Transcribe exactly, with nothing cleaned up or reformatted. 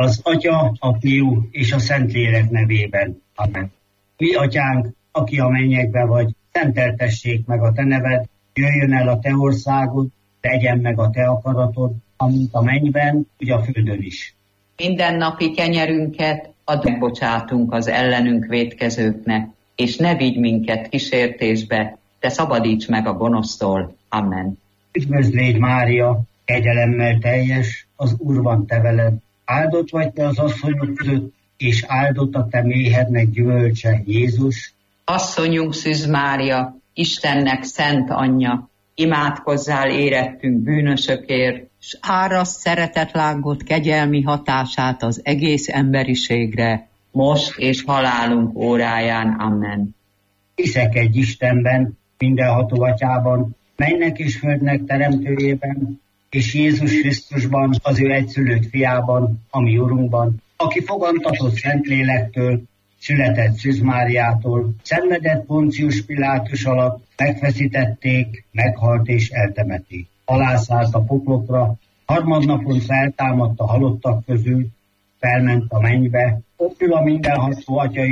Az Atya, a Fiú és a Szentlélek nevében. Amen. Mi, Atyánk, aki a mennyekben vagy, szenteltessék meg a te neved, jöjjön el a te országod, legyen meg a te akaratod, amint a mennyben, úgy a földön is. Mindennapi kenyerünket add meg, bocsátunk az ellenünk vétkezőknek, és ne vigy minket kísértésbe, de szabadíts meg a gonosztól. Amen. Üdvözlégy Mária, kegyelemmel teljes, az Úr van te veled, áldott vagy te az asszonyok között, és áldott a te méhednek gyümölcse, Jézus. Asszonyunk Szűz Mária, Istennek szent anyja, imádkozzál érettünk bűnösökért, s áraszt szeretetlángot kegyelmi hatását az egész emberiségre, most és halálunk óráján. Amen. Hiszek egy Istenben, mindenható Atyában, mennek és földnek teremtőjében, és Jézus Krisztusban, az ő egyszülött fiában, a mi Urunkban, aki fogantatott Szentlélektől, született Szűz Máriától, szenvedett Poncius Pilátus alatt, megfeszítették, meghalt és eltemették. Alászállt a poklokra, harmadnapon feltámadt a halottak közül, felment a mennybe, ott ül a mindenható Atya